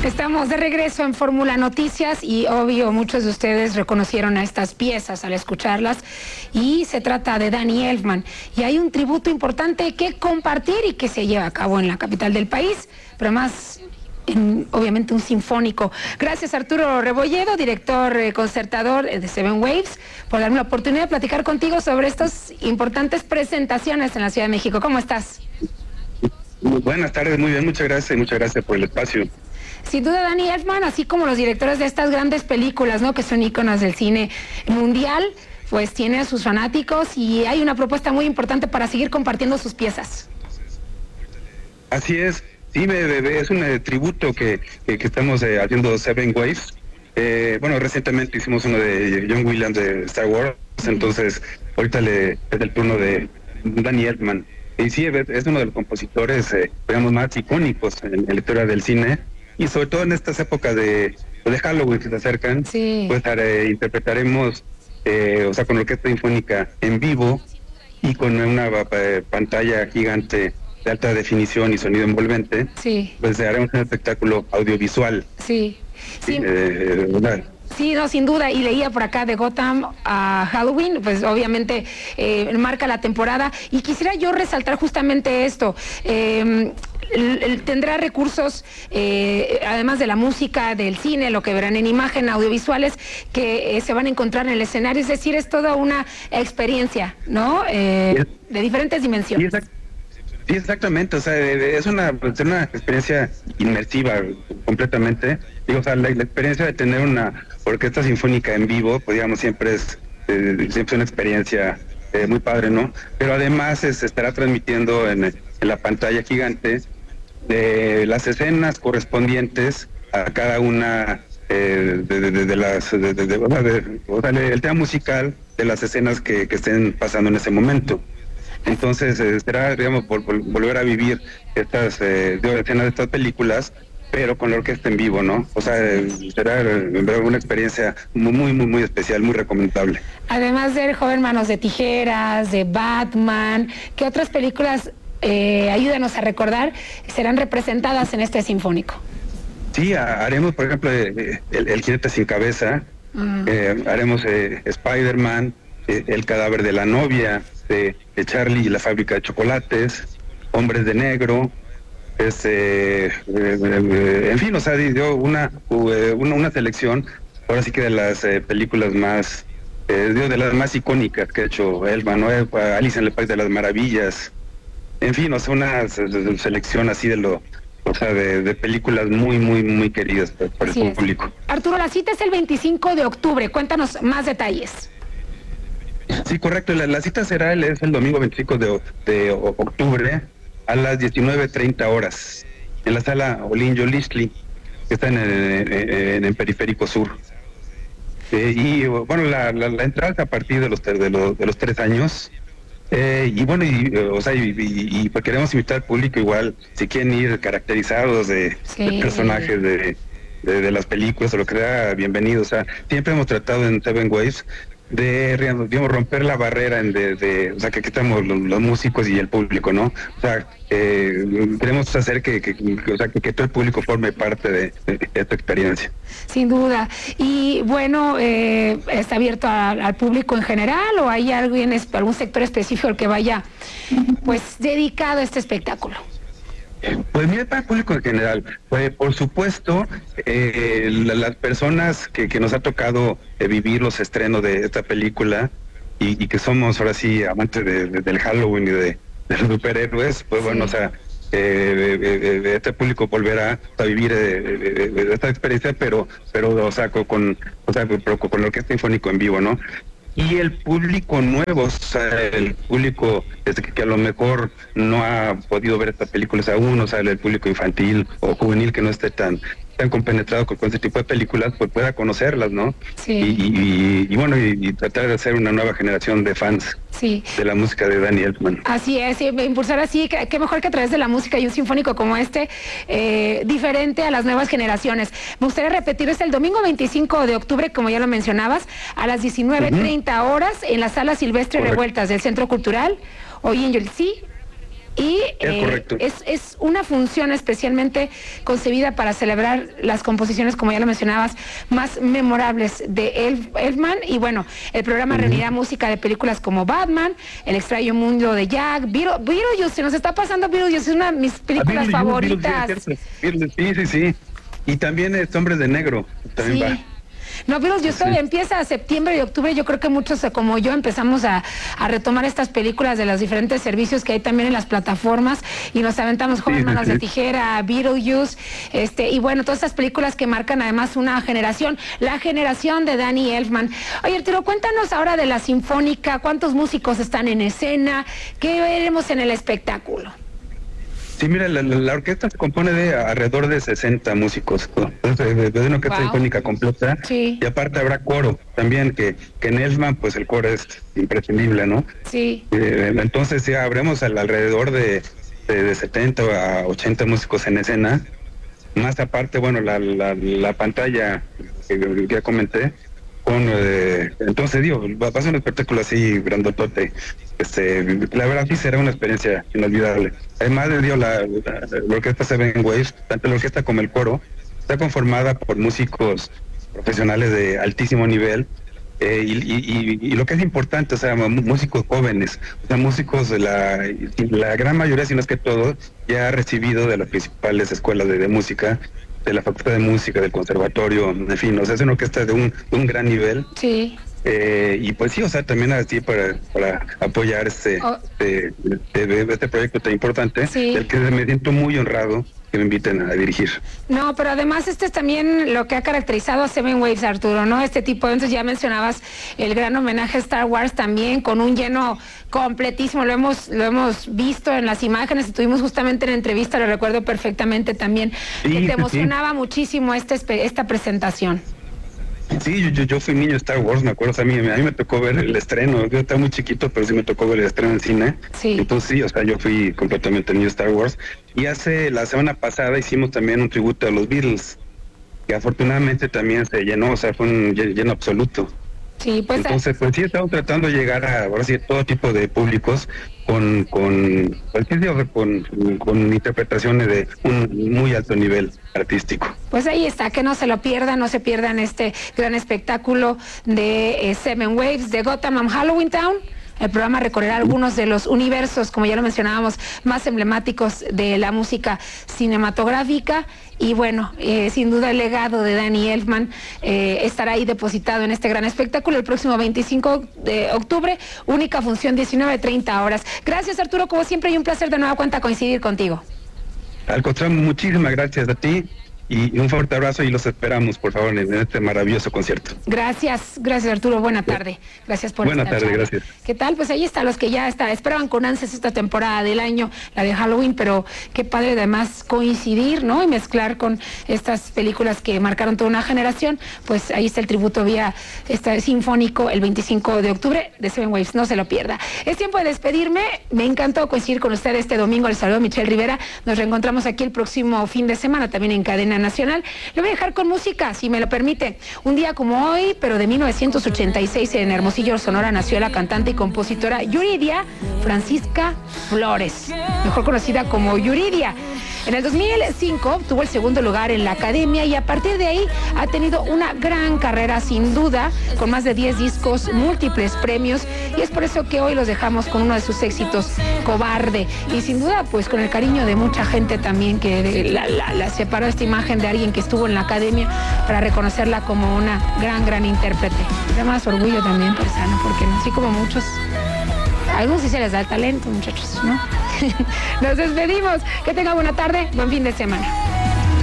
Estamos de regreso en Fórmula Noticias y obvio muchos de ustedes reconocieron a estas piezas al escucharlas y se trata de Danny Elfman y hay un tributo importante que compartir y que se lleva a cabo en la capital del país, pero más obviamente un sinfónico. Gracias Arturo Rebolledo, director concertador de Seven Waves, por darme la oportunidad de platicar contigo sobre estas importantes presentaciones en la Ciudad de México. ¿Cómo estás? Buenas tardes, muy bien, muchas gracias por el espacio. Sin duda Danny Elfman, así como los directores de estas grandes películas, ¿no?, que son íconos del cine mundial, pues tiene a sus fanáticos y hay una propuesta muy importante para seguir compartiendo sus piezas. Así es, sí, es un tributo que estamos haciendo Seven Waves. Bueno, recientemente hicimos uno de John Williams de Star Wars, entonces ahorita es el turno de Danny Elfman. Y sí, es uno de los compositores, digamos, más icónicos en la historia del cine. Y sobre todo en estas épocas de Halloween que se acercan, sí, pues interpretaremos, con orquesta sinfónica en vivo y con una pantalla gigante de alta definición y sonido envolvente. Sí. Pues haremos un espectáculo audiovisual. Sí. Sí. Sí, no, sin duda, y leía por acá de Gotham a Halloween, pues obviamente marca la temporada, y quisiera yo resaltar justamente esto. Tendrá recursos, además de la música, del cine, lo que verán en imagen, audiovisuales, que se van a encontrar en el escenario, es decir, es toda una experiencia, ¿no? De diferentes dimensiones. Sí, exactamente, o sea, es una experiencia inmersiva completamente. Digo, o sea, la experiencia de tener una orquesta sinfónica en vivo, pues digamos, siempre es una experiencia muy padre, ¿no? Pero además se estará transmitiendo en la pantalla gigante de las escenas correspondientes a cada una el tema musical de las escenas que estén pasando en ese momento. Entonces será, digamos, volver a vivir estas escenas de estas películas, pero con la orquesta en vivo, ¿no? O sea, será una experiencia muy especial, muy recomendable. Además del Joven Manos de Tijeras, de Batman, ¿qué otras películas, ayúdanos a recordar, serán representadas en este sinfónico? Sí, haremos, por ejemplo, el Jinete sin Cabeza, haremos Spider-Man, El Cadáver de la Novia, de Charlie y la Fábrica de Chocolates, Hombres de Negro, en fin, o sea, dio una selección, ahora sí que de las películas más, de las más icónicas que ha hecho Elfman, ¿no? Alice en el País de las Maravillas, en fin, o sea, una selección así de películas muy queridas por el público. Arturo, la cita es el 25 de octubre, cuéntanos más detalles. Sí, correcto. La cita será el domingo 25 de octubre a las 19:30 horas en la sala Olin Yolistli, que está en el Periférico Sur. Y bueno, la entrada es a partir de los 3 años. Y bueno, y pues queremos invitar al público igual, si quieren ir caracterizados de personajes de las películas o lo que sea, bienvenidos. O sea, siempre hemos tratado en Seven Waves de romper la barrera o sea, que aquí estamos los músicos y el público, ¿no? O sea, queremos hacer que todo el público forme parte de esta experiencia. Sin duda. Y bueno, ¿está abierto al público en general o hay algún sector específico al que vaya pues dedicado a este espectáculo? Pues mira, para el público en general, pues por supuesto, las personas que nos ha tocado vivir los estrenos de esta película y que somos ahora sí amantes del Halloween y de los superhéroes, pues bueno, o sea, este público volverá a vivir esta experiencia, pero o sea, con la orquesta sinfónica en vivo, ¿no? Y el público nuevo, o sea, el público que a lo mejor no ha podido ver estas películas aún, o sea, el público infantil o juvenil que no esté tan compenetrado con este tipo de películas, pues pueda conocerlas, ¿no? Sí. Y bueno, y tratar de hacer una nueva generación de fans de la música de Danny Elfman. Así es, impulsar así, qué mejor que a través de la música y un sinfónico como este, diferente a las nuevas generaciones. Me gustaría repetir, es el domingo 25 de octubre, como ya lo mencionabas, a las 19:30 horas en la Sala Silvestre Revueltas del Centro Cultural, hoy en Yolistli, Y correcto. es una función especialmente concebida para celebrar las composiciones, como ya lo mencionabas, más memorables de Elfman. Y bueno, el programa reunirá música de películas como Batman, El extraño mundo de Jack, Beetlejuice, se nos está pasando Beetlejuice, es una de mis películas favoritas. Sí. Y también Hombres de Negro, también va. No, Beetlejuice empieza a septiembre y octubre. Yo creo que muchos como yo empezamos a retomar estas películas de los diferentes servicios que hay también en las plataformas y nos aventamos Joven Manos de Tijera, Beetlejuice, y bueno, todas estas películas que marcan además una generación, la generación de Danny Elfman. Oye, Arturo, cuéntanos ahora de la Sinfónica, ¿cuántos músicos están en escena? ¿Qué veremos en el espectáculo? Sí, mira, la orquesta se compone de alrededor de 60 músicos, ¿no? Entonces, de una orquesta sinfónica completa. Sí. Y aparte habrá coro también, que en Elfman, pues el coro es imprescindible, ¿no? Sí. Entonces ya habremos alrededor de 70 a 80 músicos en escena. Más aparte, bueno, la pantalla que ya comenté, entonces digo, va a ser un espectáculo así grandotote. La verdad sí será una experiencia inolvidable. Además de la orquesta Seven Waves, tanto la orquesta como el coro, está conformada por músicos profesionales de altísimo nivel, y lo que es importante, o sea, músicos jóvenes, o sea, músicos la gran mayoría, si no es que todos, ya ha recibido de las principales escuelas de música, de la Facultad de Música, del Conservatorio, en fin, o sea, es una orquesta de un gran nivel. Sí. Y pues sí, o sea, también así para apoyar este proyecto tan importante, del que me siento muy honrado que me inviten a dirigir. No, pero además es también lo que ha caracterizado a Seven Waves, Arturo, ¿no? Este tipo de eventos, ya mencionabas el gran homenaje a Star Wars también, con un lleno completísimo, lo hemos visto en las imágenes, estuvimos justamente en la entrevista, lo recuerdo perfectamente también, que te emocionaba muchísimo esta presentación. Sí, yo fui niño de Star Wars, me acuerdo, o sea, a mí me tocó ver el estreno, yo estaba muy chiquito, pero sí me tocó ver el estreno en cine. Sí. Entonces sí, o sea, yo fui completamente niño de Star Wars. Y la semana pasada hicimos también un tributo a los Beatles, que afortunadamente también se llenó, o sea, fue un lleno absoluto. Sí, pues entonces, pues sí, estamos tratando de llegar a, ahora sí, todo tipo de públicos con interpretaciones de un muy alto nivel artístico. Pues ahí está, que no se lo pierdan, no se pierdan este gran espectáculo de Seven Waves de Gotham Halloween Town. El programa recorrerá algunos de los universos, como ya lo mencionábamos, más emblemáticos de la música cinematográfica. Y bueno, sin duda el legado de Danny Elfman estará ahí depositado en este gran espectáculo el próximo 25 de octubre, única función 19:30 horas. Gracias, Arturo, como siempre, y un placer de nueva cuenta coincidir contigo. Al contrario, muchísimas gracias a ti. Y un fuerte abrazo y los esperamos, por favor, en este maravilloso concierto. Gracias Arturo, buena tarde. Gracias por Buena tarde, gracias. ¿Qué tal? Pues ahí está, los que ya esperaban con ansias esta temporada del año, la de Halloween, pero qué padre además coincidir, ¿no? Y mezclar con estas películas que marcaron toda una generación. Pues ahí está el tributo vía sinfónico el 25 de octubre de Seven Waves, no se lo pierda. Es tiempo de despedirme, me encantó coincidir con usted este domingo, les saludo Michelle Rivera, nos reencontramos aquí el próximo fin de semana, también en Cadena Nacional. Le voy a dejar con música, si me lo permite. Un día como hoy, pero de 1986, en Hermosillo, Sonora, nació la cantante y compositora Yuridia Francisca Flores, mejor conocida como Yuridia. En el 2005 obtuvo el segundo lugar en la academia y a partir de ahí ha tenido una gran carrera, sin duda, con más de 10 discos, múltiples premios, y es por eso que hoy los dejamos con uno de sus éxitos, Cobarde, y sin duda pues con el cariño de mucha gente también que la separó esta imagen de alguien que estuvo en la academia para reconocerla como una gran intérprete. Da más orgullo también persano, porque así como muchos, a algunos sí se les da el talento, muchachos, ¿no? Nos despedimos, que tengan buena tarde, buen fin de semana.